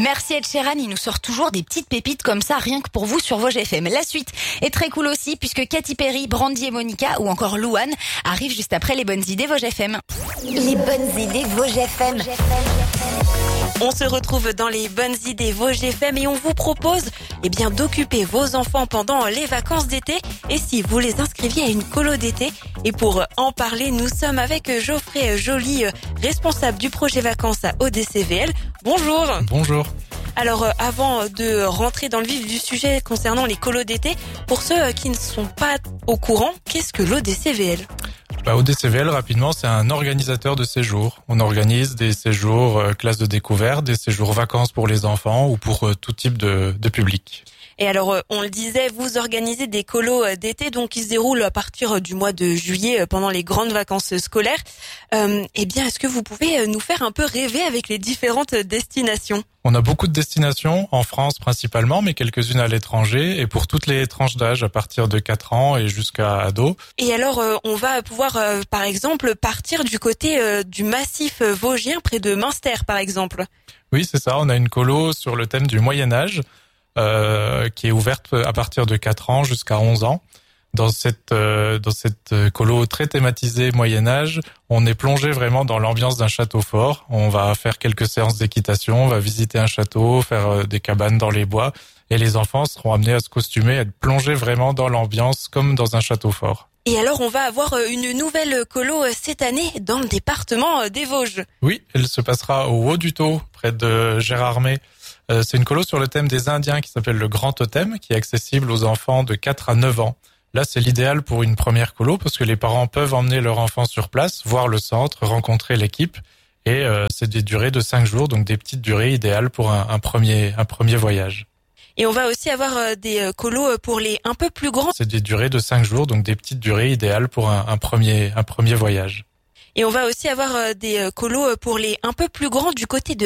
Merci Ed Sheeran, il nous sort toujours des petites pépites comme ça, rien que pour vous sur Vosges FM. La suite est très cool aussi puisque Katy Perry, Brandy et Monica ou encore Louane arrivent juste après les bonnes idées Vosges FM. Les bonnes idées Vosges FM. On se retrouve dans les bonnes idées Vosges FM et on vous propose d'occuper vos enfants pendant les vacances d'été et si vous les inscriviez à une colo d'été. Et pour en parler, nous sommes avec Geoffrey Joly, responsable du projet vacances à ODCVL. Bonjour. Bonjour. Alors avant de rentrer dans le vif du sujet concernant les colos d'été, pour ceux qui ne sont pas au courant, qu'est-ce que l'ODCVL ? ODCVL, rapidement, c'est un organisateur de séjours. On organise des séjours classes de découverte, des séjours vacances pour les enfants ou pour tout type de public. Et alors, on le disait, vous organisez des colos d'été, donc qui se déroulent à partir du mois de juillet pendant les grandes vacances scolaires. Est-ce que vous pouvez nous faire un peu rêver avec les différentes destinations ? On a beaucoup de destinations, en France principalement, mais quelques-unes à l'étranger, et pour toutes les tranches d'âge, à partir de 4 ans et jusqu'à ados. Et alors, on va pouvoir, par exemple, partir du côté du massif vosgien, près de Münster, par exemple. Oui, c'est ça, on a une colo sur le thème du Moyen-Âge, qui est ouverte à partir de 4 ans jusqu'à 11 ans. Dans cette colo très thématisée Moyen-Âge, on est plongé vraiment dans l'ambiance d'un château fort. On va faire quelques séances d'équitation, on va visiter un château, faire des cabanes dans les bois, et les enfants seront amenés à se costumer, à être plongés vraiment dans l'ambiance comme dans un château fort. Et alors, on va avoir une nouvelle colo cette année dans le département des Vosges. Oui, elle se passera au Haut-du-Taux, près de Gérardmer. C'est une colo sur le thème des Indiens qui s'appelle le Grand Totem, qui est accessible aux enfants de 4 à 9 ans. Là, c'est l'idéal pour une première colo parce que les parents peuvent emmener leur enfant sur place, voir le centre, rencontrer l'équipe. Et c'est des durées de 5 jours, donc des petites durées idéales pour un premier voyage. Et on va aussi avoir des colos pour les un peu plus grands. C'est des durées de 5 jours, donc des petites durées idéales pour un premier voyage. Et on va aussi avoir des colos pour les un peu plus grands du côté de